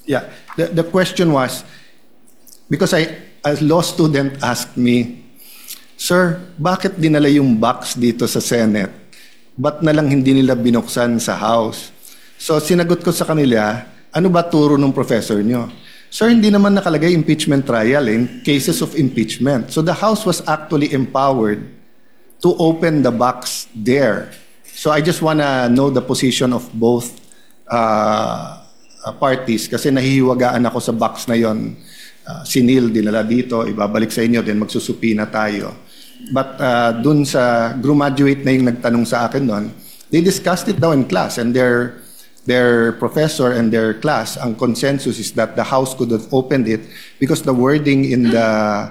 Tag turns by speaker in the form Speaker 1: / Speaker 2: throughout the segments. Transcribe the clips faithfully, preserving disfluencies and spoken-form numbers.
Speaker 1: Yeah, the, the question was, because I, a law student asked me, Sir, bakit dinala yung box dito sa Senate? Ba't na lang hindi nila binuksan sa House? So sinagot ko sa kanila, ano ba turo ng professor nyo? Sir, hindi naman nakalagay impeachment trial in cases of impeachment. So the House was actually empowered to open the box there. So I just wanna know the position of both uh, parties kasi nahihiwagaan ako sa box na yon. Uh, si Neil dinala dito, ibabalik sa inyo, then magsusupina tayo. But uh, dun sa graduate na yung nagtanong sa akin doon, they discussed it daw in class, and their their professor and their class, ang consensus is that the House could have opened it because the wording in the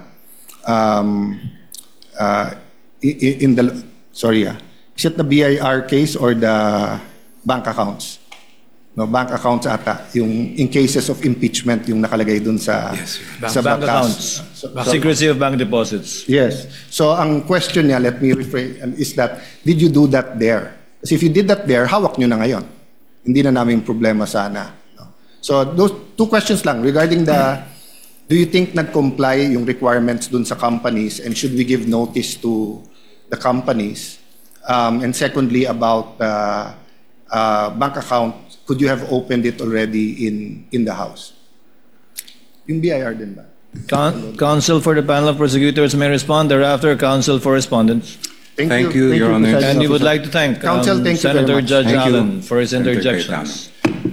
Speaker 1: um, uh, in the sorry ah, is it the B I R case or the bank accounts? No, bank accounts ata, yung in cases of impeachment yung nakalagay dun sa
Speaker 2: yes,
Speaker 1: sa
Speaker 3: bank
Speaker 1: batas.
Speaker 3: accounts. So, so, secrecy of bank deposits.
Speaker 1: Yes. So ang question niya, let me rephrase, is that did you do that there? Kasi if you did that there, hawak nyo na ngayon. Hindi na namin problema sana. No? So those two questions lang regarding the do you think nag-comply yung requirements dun sa companies, and should we give notice to the companies? Um, and secondly, about uh, uh, bank account, could you have opened it already in in the House? Yung B I R din ba?
Speaker 3: Con counsel for the panel of prosecutors may respond. Thereafter, counsel for respondents.
Speaker 2: Thank, thank you, you, Your Honor.
Speaker 3: And we would like to thank
Speaker 1: counsel,
Speaker 3: um,
Speaker 1: thank
Speaker 3: Senator Judge
Speaker 2: thank
Speaker 3: Allen
Speaker 2: you,
Speaker 3: for his
Speaker 2: Senator
Speaker 3: interjections.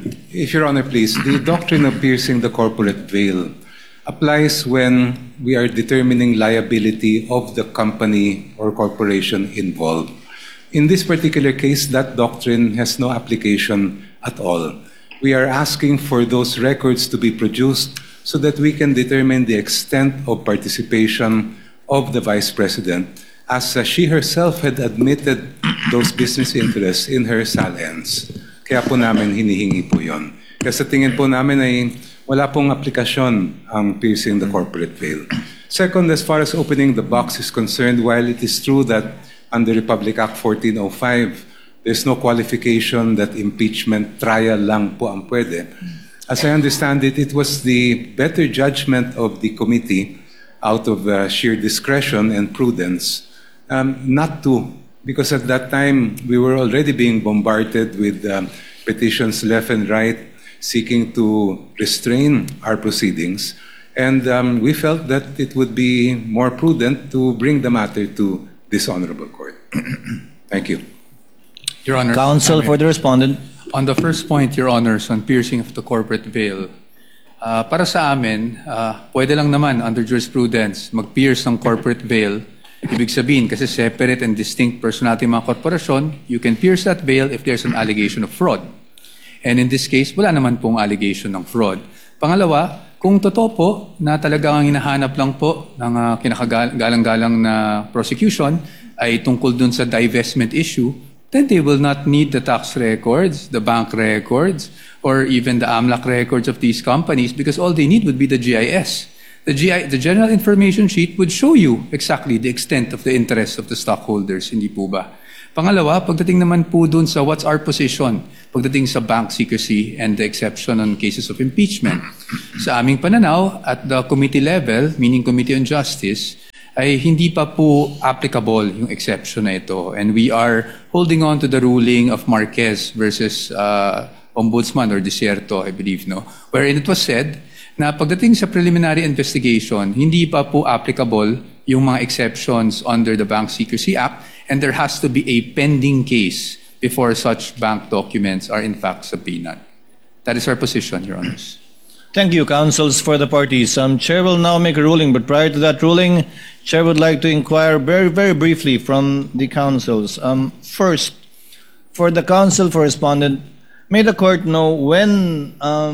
Speaker 2: If Your Honor, please, the doctrine of piercing the corporate veil applies when we are determining liability of the company or corporation involved. In this particular case, that doctrine has no application at all. We are asking for those records to be produced so that we can determine the extent of participation of the Vice President, as uh, she herself had admitted those business interests in her salience. Kaya po namin hinihingi po yun. Kasi tingin po namin ay wala pong aplikasyon ang piercing the corporate veil. Second, as far as opening the box is concerned, while it is true that under Republic Act fourteen oh five, there's no qualification that impeachment trial lang po ang pwede. As I understand it, it was the better judgment of the committee out of uh, sheer discretion and prudence um, not to, because at that time we were already being bombarded with um, petitions left and right seeking to restrain our proceedings. And um, we felt that it would be more prudent to bring the matter to this honorable court. Thank you.
Speaker 4: Your Honor,
Speaker 3: counsel for the respondent.
Speaker 4: On the first point, Your Honors, on piercing of the corporate veil, uh, para sa amin, uh, pwede lang naman under jurisprudence mag-pierce ng corporate veil. Ibig sabihin, kasi separate and distinct personality ng mga korporasyon, you can pierce that veil if there's an allegation of fraud. And in this case, wala naman pong allegation ng fraud. Pangalawa, kung totoo po na talagang hinahanap lang po ng uh, kinakagalang-galang na prosecution ay tungkol dun sa divestment issue, then they will not need the tax records, the bank records, or even the AMLAC records of these companies, because all they need would be the G I S. The, G I, the General Information Sheet would show you exactly the extent of the interest of the stockholders, hindi po ba? Pangalawa, pagdating naman po dun sa what's our position, pagdating sa bank secrecy and the exception on cases of impeachment. Sa aming pananaw, at the committee level, meaning Committee on Justice, ay hindi pa po applicable yung exception na ito. And we are holding on to the ruling of Marquez versus uh, Ombudsman or Desierto, I believe, no? Wherein it was said na pagdating sa preliminary investigation, hindi pa po applicable yung mga exceptions under the Bank Secrecy Act, and there has to be a pending case before such bank documents are in fact subpoenaed. That is our position, Your Honors.
Speaker 3: Thank you, counsels for the parties. Um, Chair will now make a ruling, but prior to that ruling, Chair would like to inquire very, very briefly from the counsels. Um, first, for the counsel for respondent, may the court know when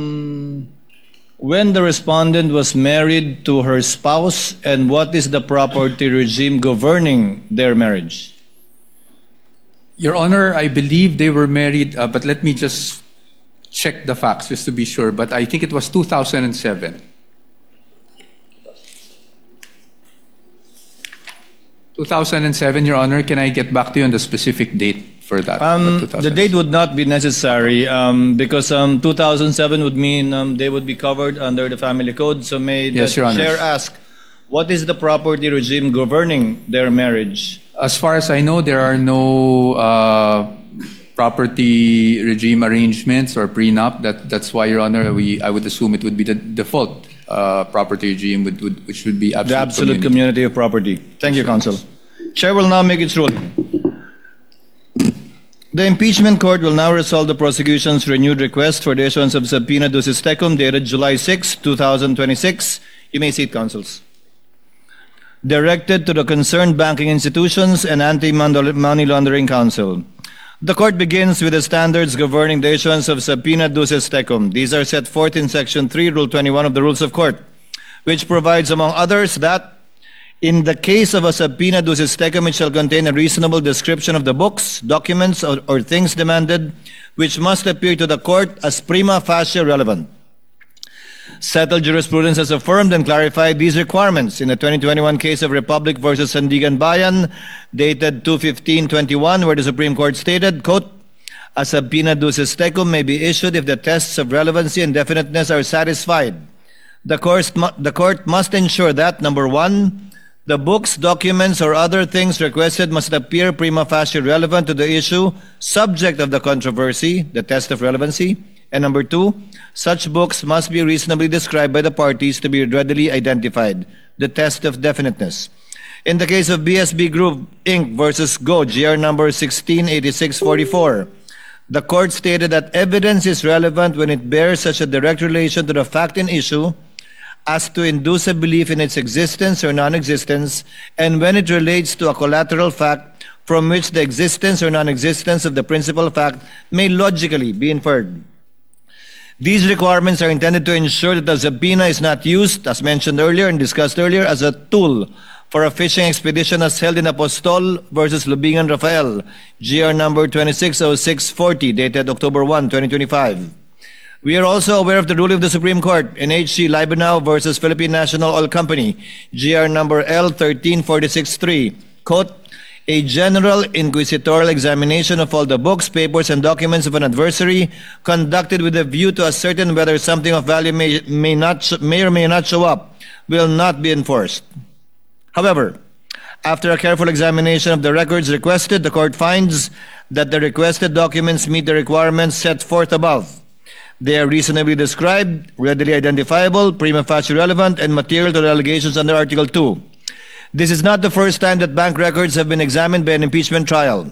Speaker 3: um, when the respondent was married to her spouse and what is the property regime governing their marriage?
Speaker 4: Your Honor, I believe they were married, uh, but let me just check the facts just to be sure, but I think it was two thousand seven. two thousand seven, Your Honor, can I get back to you on the specific date? for that.
Speaker 3: Um,
Speaker 4: but
Speaker 3: the date would not be necessary um, because um, two thousand seven would mean um, they would be covered under the family code. So may
Speaker 4: Yes,
Speaker 3: the
Speaker 4: Your Honor.
Speaker 3: chair ask, what is the property regime governing their marriage?
Speaker 4: As far as I know, there are no uh, property regime arrangements or prenup. That that's why, Your Honor, we I would assume it would be the default uh, property regime, would, would, which would be absolute,
Speaker 3: The absolute community.
Speaker 4: community.
Speaker 3: of property. Thank you, Counsel. Chair will now make its ruling. The impeachment court will now resolve the prosecution's renewed request for the issuance of subpoena ducis tecum dated July sixth, two thousand twenty-six. You may seat, counsels. Directed to the concerned banking institutions and Anti-Money Laundering Council. The court begins with the standards governing the issuance of subpoena ducis tecum. These are set forth in Section three, Rule twenty-one of the Rules of Court, which provides, among others, that in the case of a subpoena ducis tecum, it shall contain a reasonable description of the books, documents, or, or things demanded, which must appear to the court as prima facie relevant. Settled jurisprudence has affirmed and clarified these requirements in the twenty twenty-one case of Republic versus Sandigan Bayan, dated two fifteen twenty-one, where the Supreme Court stated, quote, a subpoena ducis tecum may be issued if the tests of relevancy and definiteness are satisfied. The court, the court must ensure that, number one, the books, documents, or other things requested must appear prima facie relevant to the issue, subject of the controversy, the test of relevancy. And number two, such books must be reasonably described by the parties to be readily identified, the test of definiteness. In the case of B S B Group, Incorporated versus Go, G R number sixteen eighty-six forty-four, the court stated that evidence is relevant when it bears such a direct relation to the fact in issue as to induce a belief in its existence or non-existence, and when it relates to a collateral fact from which the existence or non-existence of the principal fact may logically be inferred. These requirements are intended to ensure that the subpoena is not used, as mentioned earlier and discussed earlier, as a tool for a fishing expedition as held in Apostol versus Lubingan Rafael, G R number twenty-six oh six forty, dated October first, twenty twenty-five. We are also aware of the ruling of the Supreme Court in H C Libenau versus Philippine National Oil Company, G R number L thirteen forty-six three, quote, a general inquisitorial examination of all the books, papers, and documents of an adversary conducted with a view to ascertain whether something of value may, may, not, may or may not show up will not be enforced. However, after a careful examination of the records requested, the court finds that the requested documents meet the requirements set forth above. They are reasonably described, readily identifiable, prima facie relevant, and material to the allegations under Article two. This is not the first time that bank records have been examined by an impeachment trial.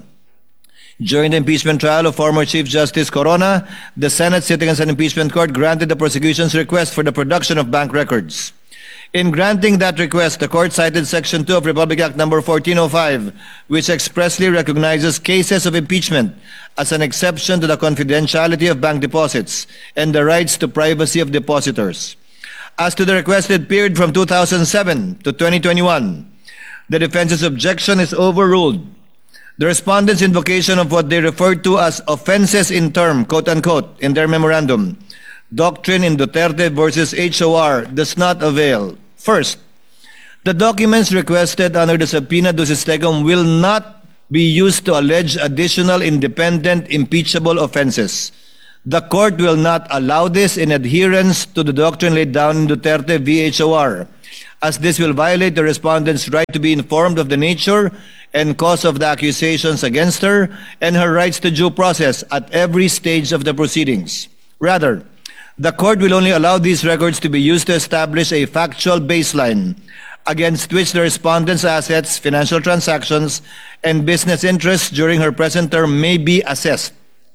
Speaker 3: During the impeachment trial of former Chief Justice Corona, the Senate, sitting as an impeachment court, granted the prosecution's request for the production of bank records. In granting that request, the court cited Section two of Republic Act number fourteen oh five, which expressly recognizes cases of impeachment as an exception to the confidentiality of bank deposits and the rights to privacy of depositors. As to the requested period from two thousand seven to twenty twenty-one, the defense's objection is overruled. The respondents' invocation of what they refer to as offenses in term, quote unquote, in their memorandum, doctrine in Duterte versus H O R, does not avail. First, the documents requested under the subpoena ducis tecum will not be used to allege additional independent impeachable offenses. The court will not allow this in adherence to the doctrine laid down in Duterte v. H O R, as this will violate the respondent's right to be informed of the nature and cause of the accusations against her and her rights to due process at every stage of the proceedings. Rather, the court will only allow these records to be used to establish a factual baseline against which the respondent's assets, financial transactions, and business interests during her present term may be assessed.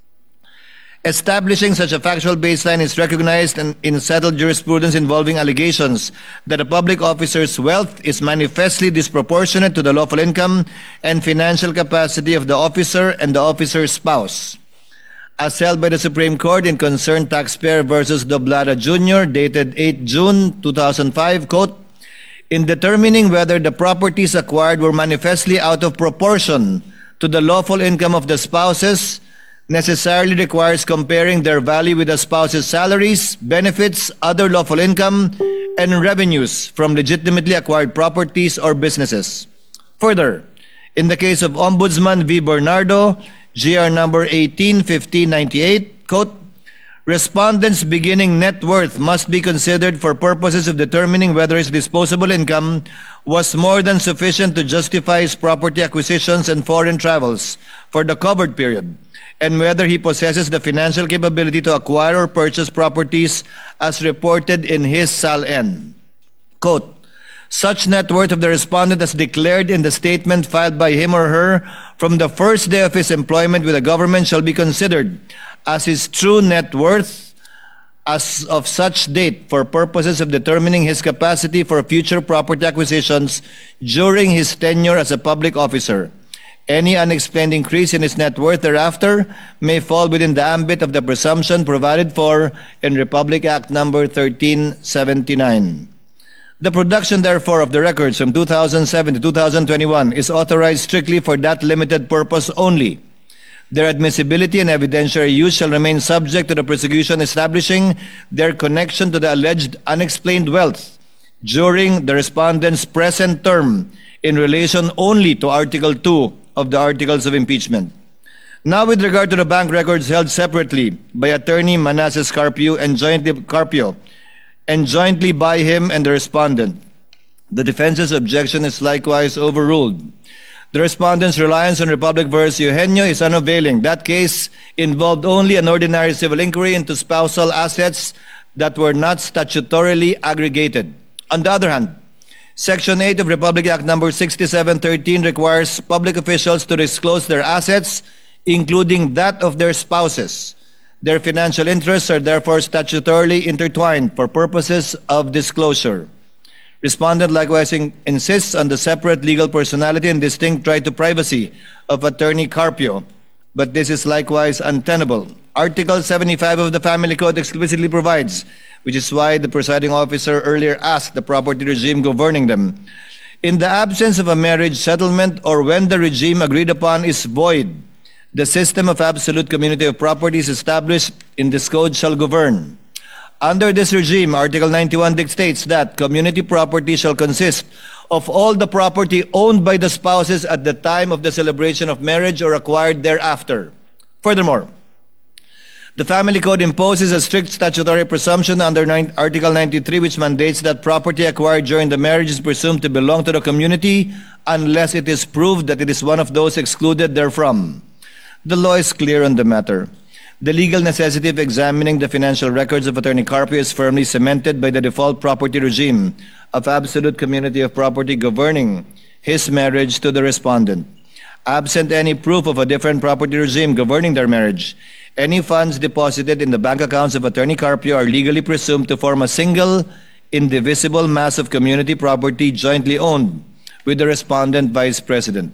Speaker 3: Establishing such a factual baseline is recognized in, in settled jurisprudence involving allegations that a public officer's wealth is manifestly disproportionate to the lawful income and financial capacity of the officer and the officer's spouse. As held by the Supreme Court in Concerned Taxpayer versus Doblada Junior, dated eighth June two thousand five, quote, in determining whether the properties acquired were manifestly out of proportion to the lawful income of the spouses, necessarily requires comparing their value with the spouse's salaries, benefits, other lawful income, and revenues from legitimately acquired properties or businesses. Further, in the case of Ombudsman v. Bernardo, G R number eighteen fifteen ninety-eight, quote, respondents' beginning net worth must be considered for purposes of determining whether his disposable income was more than sufficient to justify his property acquisitions and foreign travels for the covered period, and whether he possesses the financial capability to acquire or purchase properties as reported in his S A L N. Quote, such net worth of the respondent as declared in the statement filed by him or her from the first day of his employment with the government shall be considered as his true net worth as of such date for purposes of determining his capacity for future property acquisitions during his tenure as a public officer. Any unexplained increase in his net worth thereafter may fall within the ambit of the presumption provided for in Republic Act number thirteen seventy-nine. The production, therefore, of the records from two thousand seven to two thousand twenty-one is authorized strictly for that limited purpose only. Their admissibility and evidentiary use shall remain subject to the prosecution establishing their connection to the alleged unexplained wealth during the respondent's present term in relation only to Article two of the Articles of Impeachment. Now, with regard to the bank records held separately by Attorney Manasseh Carpio and jointly Carpio, and jointly by him and the respondent, the defense's objection is likewise overruled. The respondent's reliance on Republic versus Eugenio is unavailing. That case involved only an ordinary civil inquiry into spousal assets that were not statutorily aggregated. On the other hand, Section eight of Republic Act number sixty-seven thirteen requires public officials to disclose their assets, including that of their spouses. Their financial interests are therefore statutorily intertwined for purposes of disclosure. Respondent likewise in- insists on the separate legal personality and distinct right to privacy of Attorney Carpio, but this is likewise untenable. Article seventy-five of the Family Code explicitly provides, which is why the presiding officer earlier asked the property regime governing them, in the absence of a marriage settlement or when the regime agreed upon is void, the system of absolute community of properties established in this code shall govern. Under this regime, Article ninety-one dictates that community property shall consist of all the property owned by the spouses at the time of the celebration of marriage or acquired thereafter. Furthermore, the Family Code imposes a strict statutory presumption under Article ninety-three, which mandates that property acquired during the marriage is presumed to belong to the community unless it is proved that it is one of those excluded therefrom. The law is clear on the matter. The legal necessity of examining the financial records of Attorney Carpio is firmly cemented by the default property regime of absolute community of property governing his marriage to the respondent. Absent any proof of a different property regime governing their marriage, any funds deposited in the bank accounts of Attorney Carpio are legally presumed to form a single, indivisible mass of community property jointly owned with the respondent vice president.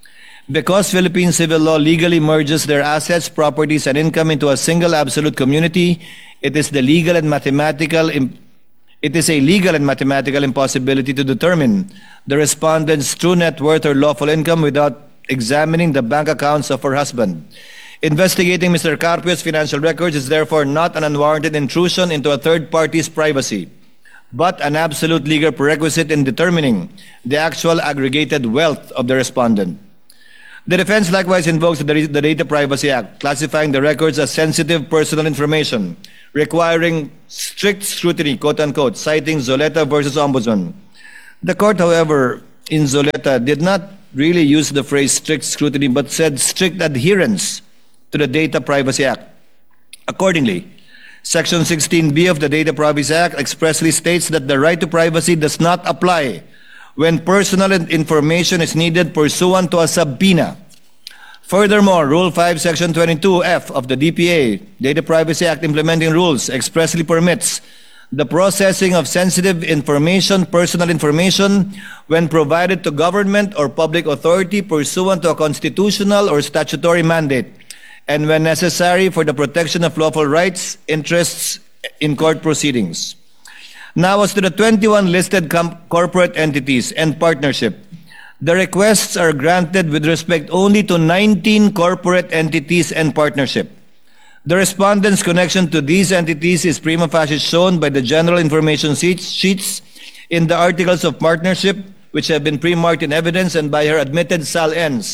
Speaker 3: Because Philippine civil law legally merges their assets, properties, and income into a single absolute community, it is the legal and mathematical im- it is a legal and mathematical impossibility to determine the respondent's true net worth or lawful income without examining the bank accounts of her husband. Investigating Mister Carpio's financial records is therefore not an unwarranted intrusion into a third party's privacy, but an absolute legal prerequisite in determining the actual aggregated wealth of the respondent. The defense likewise invokes the, the Data Privacy Act, classifying the records as sensitive personal information, requiring strict scrutiny, quote-unquote, citing Zoleta versus Ombudsman. The court, however, in Zoleta did not really use the phrase strict scrutiny, but said strict adherence to the Data Privacy Act. Accordingly, Section sixteen B of the Data Privacy Act expressly states that the right to privacy does not apply when personal information is needed pursuant to a subpoena. Furthermore, Rule five, Section twenty-two F of the D P A, Data Privacy Act Implementing Rules, expressly permits the processing of sensitive information, personal information, when provided to government or public authority pursuant to a constitutional or statutory mandate, and when necessary for the protection of lawful rights, interests in court proceedings. Now, as to the twenty-one listed com- corporate entities and partnership, the requests are granted with respect only to nineteen corporate entities and partnership. The respondent's connection to these entities is prima facie shown by the general information sheets, sheets in the articles of partnership, which have been pre-marked in evidence, and by her admitted S A L Ns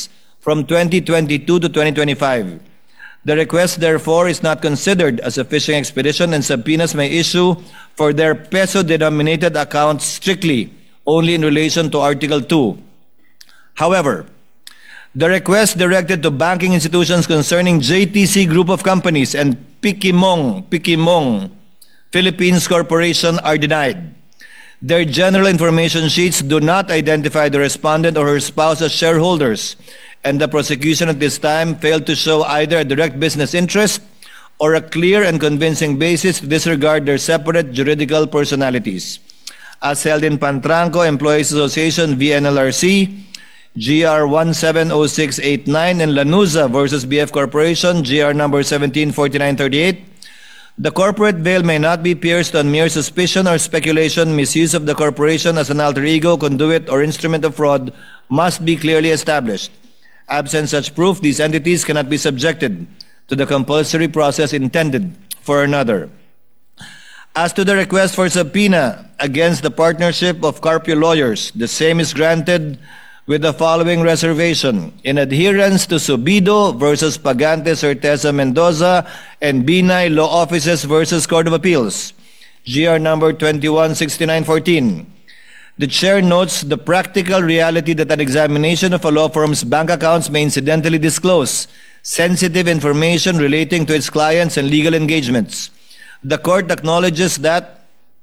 Speaker 3: from twenty twenty-two to twenty twenty-five. The request, therefore, is not considered as a fishing expedition, and subpoenas may issue for their peso-denominated accounts strictly only in relation to Article two. However, the request directed to banking institutions concerning J T C Group of Companies and Pikimong, Pikimong Philippines Corporation are denied. Their general information sheets do not identify the respondent or her spouse as shareholders, and the prosecution at this time failed to show either a direct business interest or a clear and convincing basis to disregard their separate juridical personalities. As held in Pantranco Employees Association V N L R C, G R one seven zero six eight nine, and Lanuza versus B F Corporation, G R number seventeen forty-nine thirty-eight, the corporate veil may not be pierced on mere suspicion or speculation. Misuse of the corporation as an alter ego, conduit, or instrument of fraud must be clearly established. Absent such proof, these entities cannot be subjected to the compulsory process intended for another. As to the request for subpoena against the partnership of Carpio Lawyers, the same is granted with the following reservation: in adherence to Subido versus Pagante Certeza Mendoza and Binay Law Offices versus Court of Appeals, G R number twenty-one sixty-nine fourteen. The chair notes the practical reality that an examination of a law firm's bank accounts may incidentally disclose sensitive information relating to its clients and legal engagements. The court acknowledges that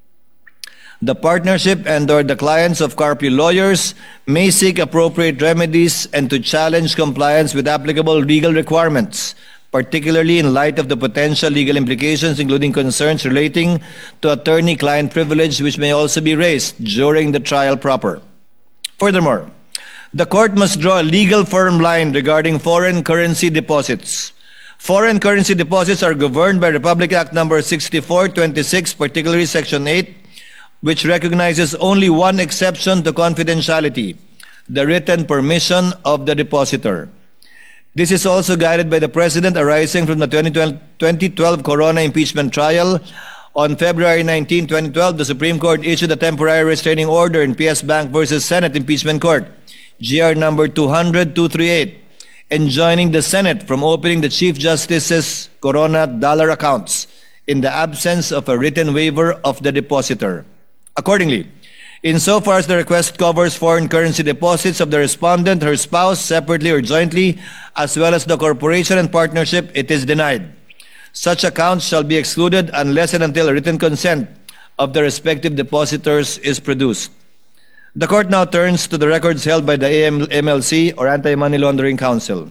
Speaker 3: the partnership and or the clients of Carpio Lawyers may seek appropriate remedies and to challenge compliance with applicable legal requirements, particularly in light of the potential legal implications, including concerns relating to attorney-client privilege, which may also be raised during the trial proper. Furthermore, the court must draw a legal firm line regarding foreign currency deposits. Foreign currency deposits are governed by Republic Act number sixty-four twenty-six, particularly Section eight, which recognizes only one exception to confidentiality: the written permission of the depositor. This is also guided by the precedent arising from the twenty twelve Corona impeachment trial. On February nineteenth, twenty twelve, the Supreme Court issued a temporary restraining order in P S Bank versus Senate Impeachment Court, G R number two hundred two thirty-eight, enjoining the Senate from opening the Chief Justice's Corona dollar accounts in the absence of a written waiver of the depositor. Accordingly, insofar as the request covers foreign currency deposits of the respondent, her spouse, separately or jointly, as well as the corporation and partnership, it is denied. Such accounts shall be excluded unless and until a written consent of the respective depositors is produced. The court now turns to the records held by the A M L C, or Anti-Money Laundering Council.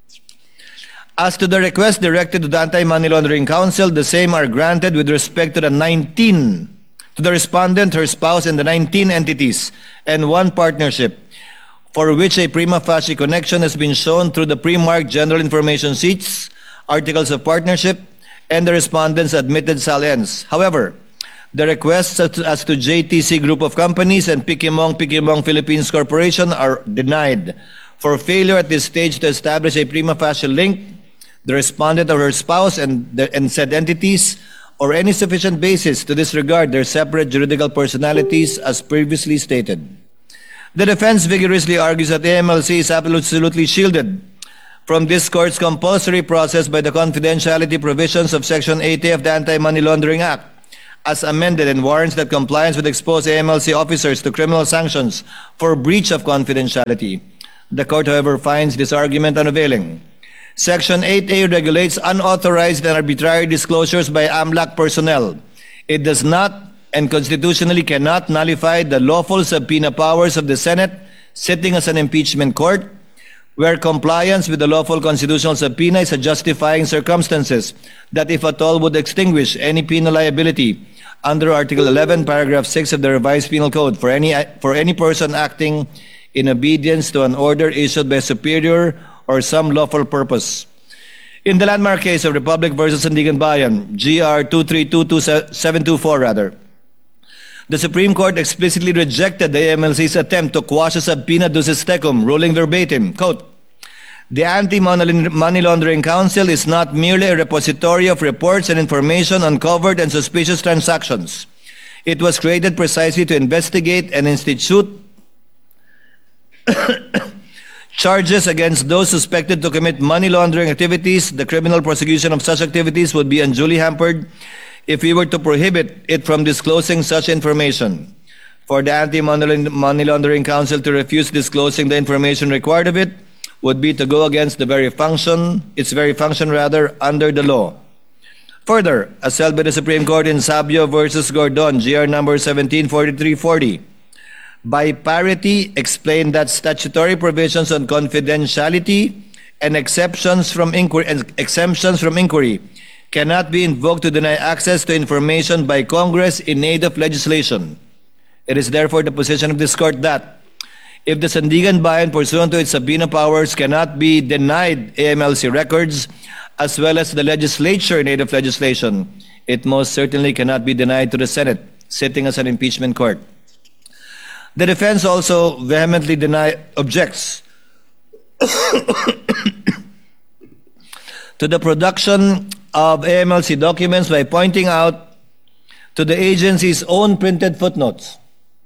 Speaker 3: As to the request directed to the Anti-Money Laundering Council, the same are granted with respect to the nineteen to the respondent, her spouse, and the nineteen entities and one partnership for which a prima facie connection has been shown through the pre-marked general information sheets, articles of partnership, and the respondent's admitted salience. However, the requests as to J T C Group of Companies and Pikimong Pikimong Philippines Corporation are denied for failure at this stage to establish a prima facie link, the respondent or her spouse and, the, and said entities, or any sufficient basis to disregard their separate juridical personalities as previously stated. The defense vigorously argues that A M L C is absolutely shielded from this court's compulsory process by the confidentiality provisions of Section eighty of the Anti-Money Laundering Act, as amended, and warrants that compliance would expose A M L C officers to criminal sanctions for breach of confidentiality. The court, however, finds this argument unavailing. Section eight A regulates unauthorized and arbitrary disclosures by AMLAC personnel. It does not and constitutionally cannot nullify the lawful subpoena powers of the Senate sitting as an impeachment court, where compliance with the lawful constitutional subpoena is a justifying circumstances that, if at all, would extinguish any penal liability under Article eleven, Paragraph six of the Revised Penal Code for any, for any person acting in obedience to an order issued by a superior or some lawful purpose. In the landmark case of Republic versus Sandigan Bayan, G R two three two two seven two four rather, the Supreme Court explicitly rejected the A M L C's attempt to quash a subpoena ducis tecum, ruling verbatim, quote, "The Anti-Money Laundering Council is not merely a repository of reports and information on covert and suspicious transactions. It was created precisely to investigate and institute charges against those suspected to commit money laundering activities, the criminal prosecution of such activities would be unduly hampered if we were to prohibit it from disclosing such information. For the Anti-Money Laundering Council to refuse disclosing the information required of it would be to go against the very function, its very function rather, under the law. Further, as held by the Supreme Court in Sabio versus Gordon, G R number seventeen forty-three forty, by parity explained that statutory provisions on confidentiality and exceptions from inquiry, exemptions from inquiry cannot be invoked to deny access to information by Congress in aid of legislation. It is therefore the position of this court that if the Sandigan Bayan, pursuant to its subpoena powers, cannot be denied A M L C records, as well as the legislature in aid of legislation, it most certainly cannot be denied to the Senate, sitting as an impeachment court. The defense also vehemently deny, objects to the production of A M L C documents by pointing out to the agency's own printed footnotes,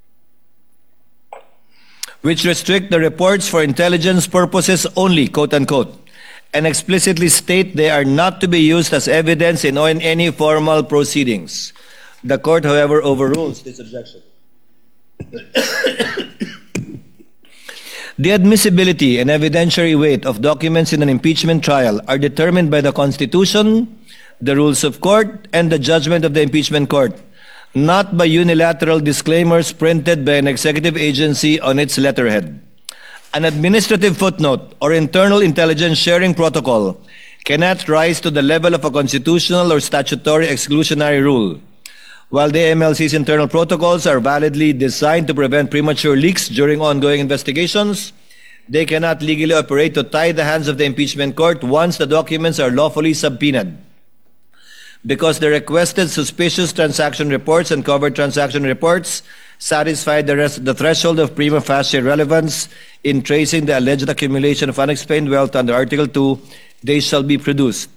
Speaker 3: which restrict the reports for intelligence purposes only, quote unquote, and explicitly state they are not to be used as evidence in any formal proceedings. The court, however, overrules this objection. The admissibility and evidentiary weight of documents in an impeachment trial are determined by the Constitution, the rules of court, and the judgment of the impeachment court, not by unilateral disclaimers printed by an executive agency on its letterhead. An administrative footnote or internal intelligence sharing protocol cannot rise to the level of a constitutional or statutory exclusionary rule. While the A M L C's internal protocols are validly designed to prevent premature leaks during ongoing investigations, they cannot legally operate to tie the hands of the impeachment court once the documents are lawfully subpoenaed. Because the requested suspicious transaction reports and covered transaction reports satisfy the, rest, the threshold of prima facie relevance in tracing the alleged accumulation of unexplained wealth under Article two, they shall be produced.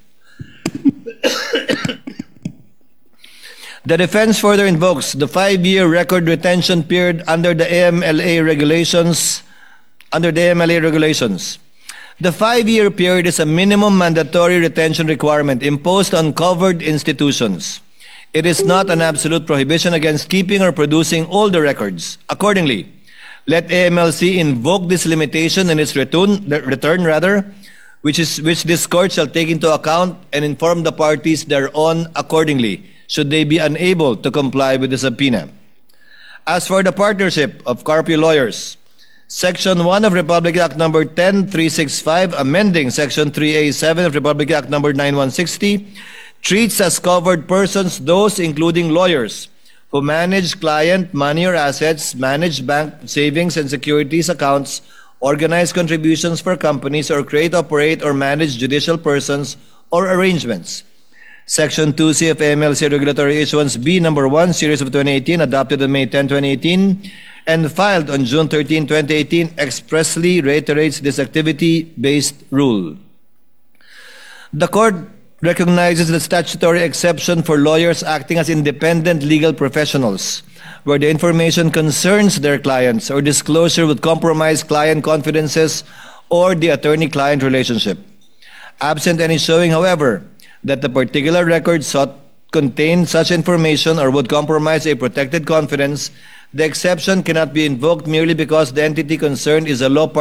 Speaker 3: The defense further invokes the five-year record retention period under the A M L A regulations. Under the A M L A regulations, the five-year period is a minimum mandatory retention requirement imposed on covered institutions. It is not an absolute prohibition against keeping or producing all the records. Accordingly, let A M L C invoke this limitation in its return, return rather, which is which this court shall take into account and inform the parties thereon accordingly, should they be unable to comply with the subpoena. As for the partnership of Carpio lawyers, Section one of Republic Act number ten three sixty-five, amending Section three A seven of Republic Act number ninety-one sixty, treats as covered persons those, including lawyers, who manage client money or assets, manage bank savings and securities accounts, organize contributions for companies, or create, operate, or manage judicial persons or arrangements. Section two C of A M L C Regulatory Issuance B number one, series of twenty eighteen, adopted on May tenth, twenty eighteen, and filed on June thirteenth, twenty eighteen, expressly reiterates this activity-based rule. The court recognizes the statutory exception for lawyers acting as independent legal professionals, where the information concerns their clients or disclosure would compromise client confidences or the attorney-client relationship. Absent any showing, however, that the particular record sought contained such information or would compromise a protected confidence, the exception cannot be invoked merely because the entity concerned is a law